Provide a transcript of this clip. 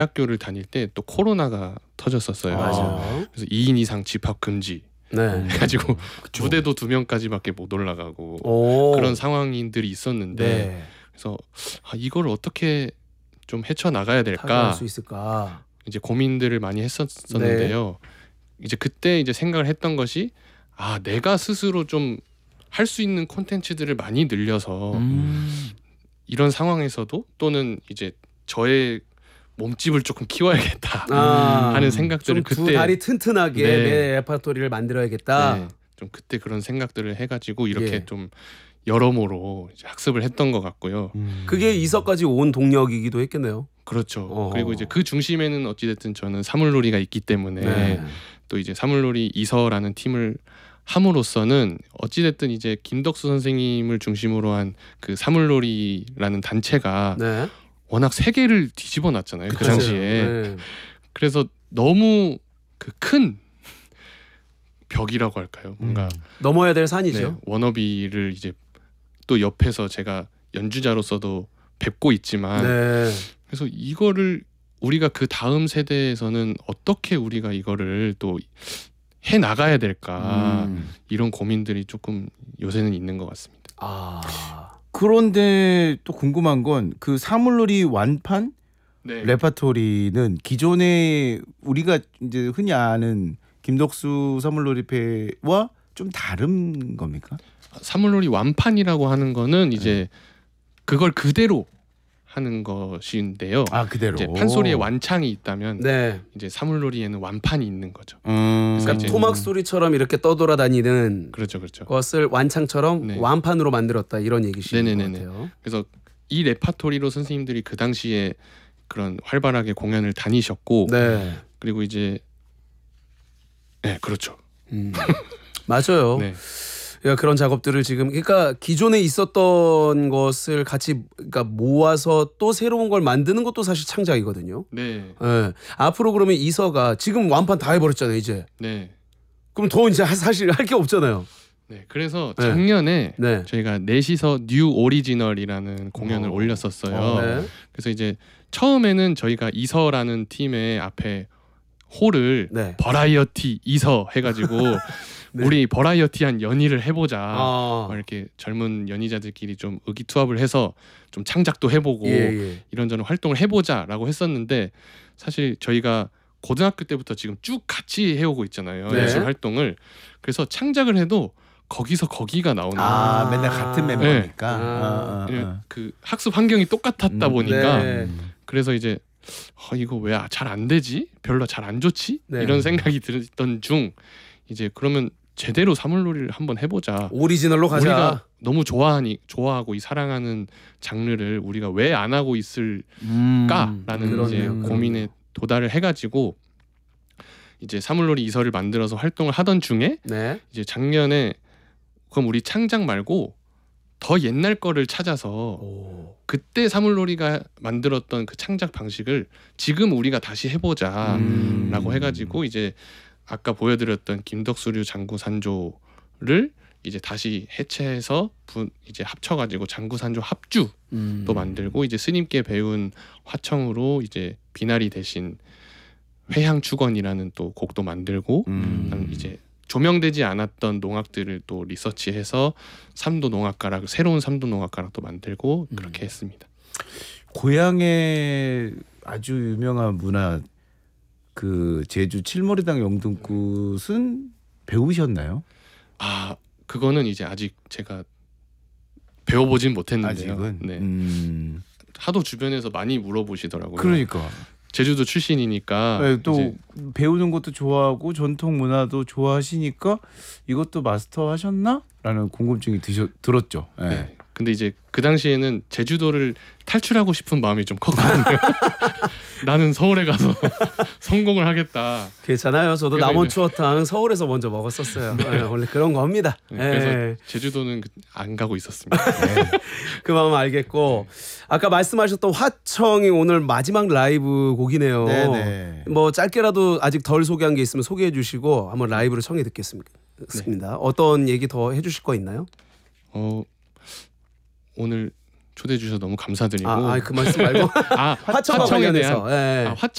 대학교를 다닐 때 또 코로나가 터졌었어요. 맞아요. 그래서 2인 이상 집합 금지 네. 해가지고 그쵸. 무대도 2명까지밖에 못 올라가고 오. 그런 상황들이 있었는데 네. 그래서 이걸 어떻게 좀 헤쳐나가야 타개할 될까 수 있을까? 이제 고민들을 많이 했었는데요. 이제 그때 이제 생각을 했던 것이 내가 스스로 좀 할 수 있는 콘텐츠들을 많이 늘려서 이런 상황에서도 또는 이제 저의 몸집을 조금 키워야겠다 하는 생각들을 좀 두 그때 다리 튼튼하게 네. 내 레퍼토리를 만들어야겠다. 네, 좀 그때 그런 생각들을 해가지고 이렇게 예. 좀 여러모로 이제 학습을 했던 것 같고요. 그게 이서까지 온 동력이기도 했겠네요. 그렇죠. 어허. 그리고 이제 그 중심에는 어찌됐든 저는 사물놀이가 있기 때문에 네. 또 이제 사물놀이 이서라는 팀을 함으로써는 어찌됐든 이제 김덕수 선생님을 중심으로 한 그 사물놀이라는 단체가 네. 워낙 세계를 뒤집어 놨잖아요. 그 그쵸. 당시에. 네. 그래서 너무 그 큰 벽이라고 할까요? 뭔가 넘어야 될 산이죠. 네, 워너비를 이제 또 옆에서 제가 연주자로서도 뵙고 있지만 네. 그래서 이거를 우리가 그 다음 세대에서는 어떻게 우리가 이거를 또 해 나가야 될까 이런 고민들이 조금 요새는 있는 것 같습니다. 그런데 또 궁금한 건 그 사물놀이 완판 네. 레파토리는 기존에 우리가 이제 흔히 아는 김덕수 사물놀이패와 좀 다른 겁니까? 사물놀이 완판이라고 하는 거는 이제 그걸 그대로 하는 것인데요. 그대로. 이제 판소리에 완창이 있다면 네. 이제 사물놀이에는 완판이 있는 거죠. 그러니까 이제- 토막 소리처럼 이렇게 떠돌아다니는 그렇죠, 그렇죠. 것을 완창처럼 네. 완판으로 만들었다 이런 얘기시는 것 네네네네. 같아요. 그래서 이 레파토리로 선생님들이 그 당시에 그런 활발하게 공연을 다니셨고 네. 그리고 이제 그렇죠. 맞아요. 네. 그러니까 그런 작업들을 지금 그러니까 기존에 있었던 것을 같이 그러니까 모아서 또 새로운 걸 만드는 것도 사실 창작이거든요. 네. 예. 앞으로 그러면 이서가 지금 완판 다 해버렸잖아요, 이제. 네. 그럼 더 이제 사실 할 게 없잖아요. 네. 그래서 네. 작년에 네. 저희가 넷이서 뉴 오리지널이라는 공연을 올렸었어요. 네. 그래서 이제 처음에는 저희가 이서라는 팀의 앞에 홀을 네. 버라이어티 이서 해가지고 네. 우리 버라이어티한 연희를 해보자. 아. 막 이렇게 젊은 연희자들끼리 좀 의기투합을 해서 좀 창작도 해보고 예. 이런저런 활동을 해보자라고 했었는데 사실 저희가 고등학교 때부터 지금 쭉 같이 해오고 있잖아요. 네. 예술 활동을. 그래서 창작을 해도 거기서 거기가 나오는 맨날 같은 멤버니까. 네. 왜냐면 그 학습 환경이 똑같았다 보니까 네. 그래서 이제 이거 왜 잘 안 되지? 별로 잘 안 좋지? 네. 이런 생각이 들었던 중 이제 그러면 제대로 사물놀이를 한번 해보자. 오리지널로 가자. 우리가 너무 좋아하고 이 사랑하는 장르를 우리가 왜 안 하고 있을까라는 이제 그러네요. 고민에 도달을 해가지고 이제 사물놀이 이서를 만들어서 활동을 하던 중에 네. 이제 작년에 그럼 우리 창작 말고 더 옛날 거를 찾아서 오. 그때 사물놀이가 만들었던 그 창작 방식을 지금 우리가 다시 해보자라고 해가지고 이제 아까 보여드렸던 김덕수류 장구산조를 이제 다시 해체해서 이제 합쳐가지고 장구산조 합주도 만들고 이제 스님께 배운 화청으로 이제 비나리 대신 회향축원이라는 또 곡도 만들고 이제 조명되지 않았던 농악들을 또 리서치해서 삼도 농악가락 새로운 삼도 농악가락도 만들고 그렇게 했습니다. 고향의 아주 유명한 문화 그 제주 칠머리당 영등굿은 배우셨나요? 그거는 이제 아직 제가 배워보진 못했는데요. 아직은. 네. 하도 주변에서 많이 물어보시더라고요. 그러니까. 제주도 출신이니까 네, 또 이제 배우는 것도 좋아하고 전통 문화도 좋아하시니까 이것도 마스터하셨나? 라는 궁금증이 들었죠. 네. 네. 근데 이제 그 당시에는 제주도를 탈출하고 싶은 마음이 좀 컸거든요. 나는 서울에 가서 성공을 하겠다. 괜찮아요. 저도 그래서 남원 이제- 추어탕 서울에서 먼저 먹었었어요. 네, 원래 그런 겁니다. 네, 네. 그래서 제주도는 안 가고 있었습니다. 그 마음 알겠고 아까 말씀하셨던 화청이 오늘 마지막 라이브 곡이네요. 네네. 뭐 짧게라도 아직 덜 소개한 게 있으면 소개해 주시고 한번 라이브로 청해 듣겠습니다. 어떤 얘기 더 해주실 거 있나요? 오늘 초대해 주셔서 너무 감사드리고 그 말씀 말고 화청과 화청에 관련해서. 대한 예.